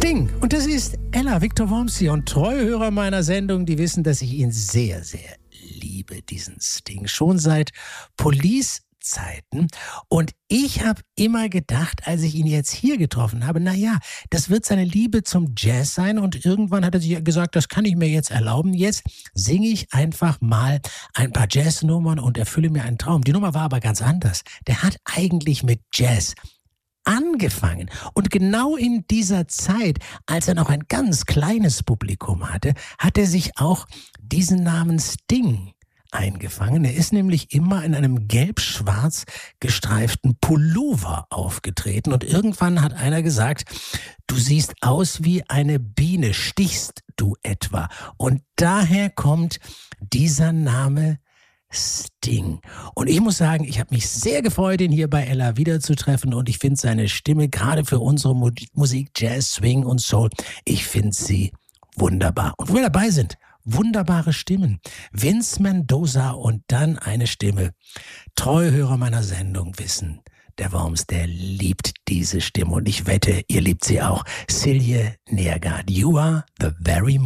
Sting. Und das ist Ella, Victor Wormsi. Und Treuhörer meiner Sendung, die wissen, dass ich ihn sehr, sehr liebe, diesen Sting. Schon seit Police-Zeiten. Und ich habe immer gedacht, als ich ihn jetzt hier getroffen habe, naja, das wird seine Liebe zum Jazz sein. Und irgendwann hat er sich gesagt, das kann ich mir jetzt erlauben. Jetzt singe ich einfach mal ein paar Jazznummern und erfülle mir einen Traum. Die Nummer war aber ganz anders. Der hat eigentlich mit Jazz angefangen. Und genau in dieser Zeit, als er noch ein ganz kleines Publikum hatte, hat er sich auch diesen Namen Sting eingefangen. Er ist nämlich immer in einem gelb-schwarz gestreiften Pullover aufgetreten und irgendwann hat einer gesagt, du siehst aus wie eine Biene, stichst du etwa? Und daher kommt dieser Name Sting. Und ich muss sagen, ich habe mich sehr gefreut, ihn hier bei Ella wiederzutreffen und ich finde seine Stimme, gerade für unsere Musik, Jazz, Swing und Soul, ich finde sie wunderbar. Und wo wir dabei sind, wunderbare Stimmen. Vince Mendoza und dann eine Stimme. Treuhörer meiner Sendung wissen, der Worms, der liebt diese Stimme und ich wette, ihr liebt sie auch. Silje Nergard, You Are the Very